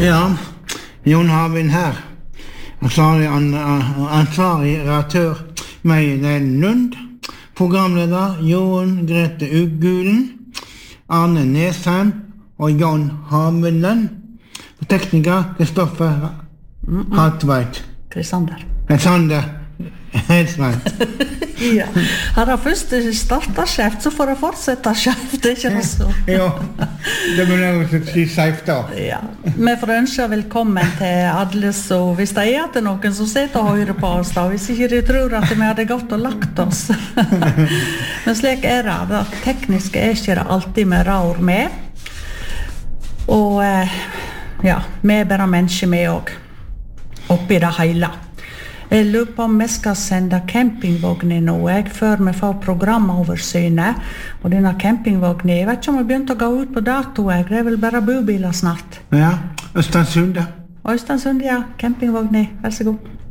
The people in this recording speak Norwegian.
Ja, Jon Havin her. Ansvarig redaktør Meien Lund. Programleder Jon Grete Ugulen, Arne Nesheim og Jon Haviland. Tekniker Kristoffer Hartveit. Krisander. Helsveit. Ja. Har jeg først startet skjeft, så får jeg fortsette skjeft, ikke det så? Ja, det må jeg si safe da. Ja. Vi får ønske velkommen til alle, så hvis det at det noen som sitter og hører på oss da, hvis ikke de tror at vi hadde gått og lagt oss. Men slik det tekniske ikke det alltid med rar med. Og ja, vi bare mennesker med også, oppi det hele. Jeg lurer på om vi skal sende campingvognen nå, før vi får programoversynet. Og denne campingvognen, jeg vet ikke om vi begynte å gå ut på dato, det vel bare bobiler snart. Ja, Østansund. Østansund, ja, campingvognen, vær så god.